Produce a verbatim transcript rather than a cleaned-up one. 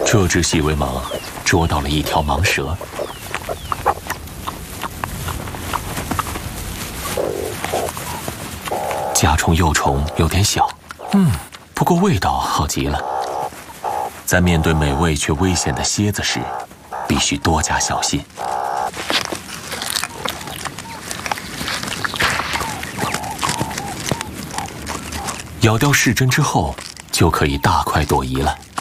这只细尾蟒捉到了一条蟒蛇。甲虫幼虫有点小，嗯，不过味道好极了。在面对美味却危险的蝎子时，必须多加小心。咬掉视针之后，就可以大快朵颐了。